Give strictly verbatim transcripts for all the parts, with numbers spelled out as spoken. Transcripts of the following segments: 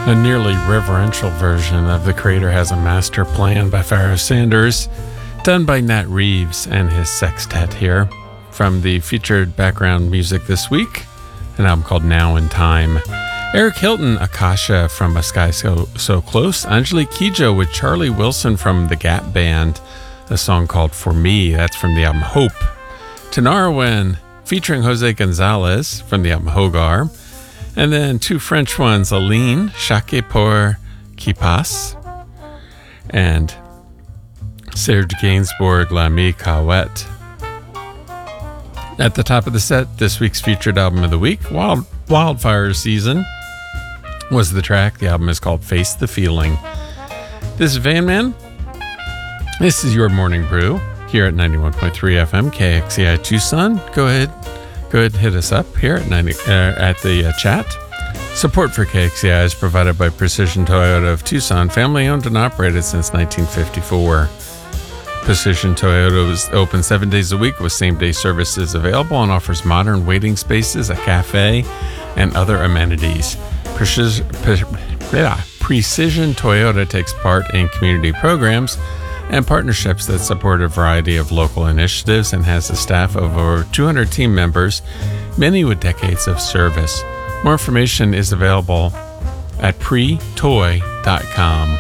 A nearly reverential version of The Creator Has a Master Plan by Pharoah Sanders, done by Nat Reeves and his sextet here. From the featured background music this week, an album called Now in Time. Eric Hilton, Akasha from A Sky So, so Close. Angelique Kidjo with Charlie Wilson from the Gap Band, a song called For Me, that's from the album Hope. Tanarwen featuring Jose Gonzalez from the album Hogar. And then two French ones, Aline, Chaque pour qui passe, and Serge Gainsbourg, L'Ami Cahouette. At the top of the set, this week's featured album of the week, Wild, Wildfire Season, was the track. The album is called Face the Feeling. This is Van Man. This is your Morning Brew here at ninety-one point three F M, K X C I Tucson. Go ahead. Go ahead and hit us up here at, ninety, uh, at the uh, chat. Support for K X C I is provided by Precision Toyota of Tucson, family owned and operated since nineteen fifty-four. Precision Toyota is open seven days a week with same-day services available and offers modern waiting spaces, a cafe, and other amenities. Precision, Precision Toyota takes part in community programs and partnerships that support a variety of local initiatives and has a staff of over two hundred team members, many with decades of service. More information is available at pre toy dot com.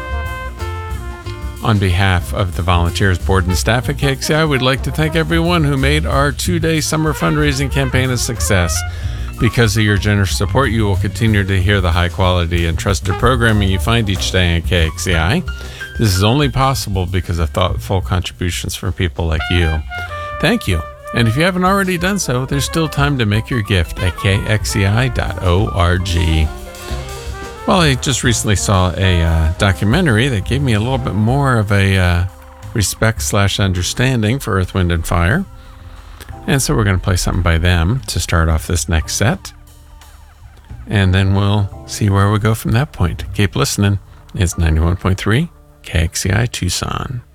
On behalf of the Volunteers Board and staff at K X C I, we'd like to thank everyone who made our two-day summer fundraising campaign a success. Because of your generous support, you will continue to hear the high quality and trusted programming you find each day on K X C I. This is only possible because of thoughtful contributions from people like you. Thank you. And if you haven't already done so, there's still time to make your gift at k x c i dot org. Well, I just recently saw a uh, documentary that gave me a little bit more of a uh, respect slash understanding for Earth, Wind, and Fire. And so we're going to play something by them to start off this next set. And then we'll see where we go from that point. Keep listening. It's ninety-one point three K X C I Tucson.